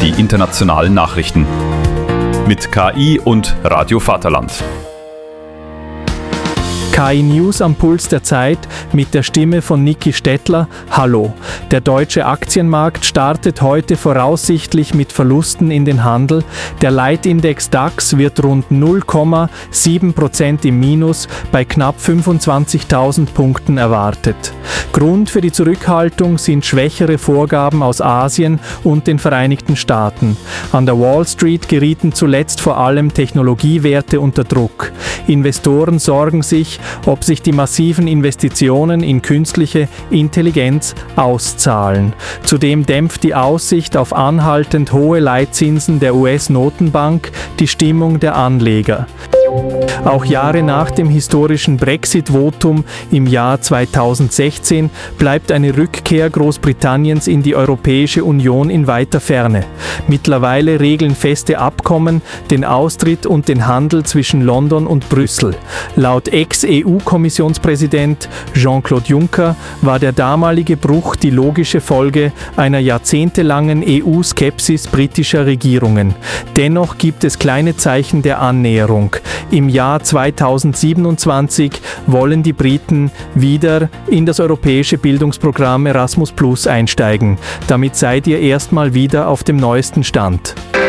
die internationalen Nachrichten. Mit KI und Radio Vaterland. KI News am Puls der Zeit mit der Stimme von Niki Stettler. Hallo. Der deutsche Aktienmarkt startet heute voraussichtlich mit Verlusten in den Handel. Der Leitindex DAX wird rund 0,7% im Minus bei knapp 25.000 Punkten erwartet. Grund für die Zurückhaltung sind schwächere Vorgaben aus Asien und den Vereinigten Staaten. An der Wall Street gerieten zuletzt vor allem Technologiewerte unter Druck. Investoren sorgen sich, ob sich die massiven Investitionen in künstliche Intelligenz auszahlen. Zudem dämpft die Aussicht auf anhaltend hohe Leitzinsen der US-Notenbank die Stimmung der Anleger. Auch Jahre nach dem historischen Brexit-Votum im Jahr 2016 bleibt eine Rückkehr Großbritanniens in die Europäische Union in weiter Ferne. Mittlerweile regeln feste Abkommen den Austritt und den Handel zwischen London und Brüssel. Laut Ex-EU-Kommissionspräsident Jean-Claude Juncker war der damalige Bruch die logische Folge einer jahrzehntelangen EU-Skepsis britischer Regierungen. Dennoch gibt es kleine Zeichen der Annäherung. Im Jahr 2027 wollen die Briten wieder in das europäische Bildungsprogramm Erasmus+ einsteigen. Damit seid ihr erstmal wieder auf dem neuesten Stand.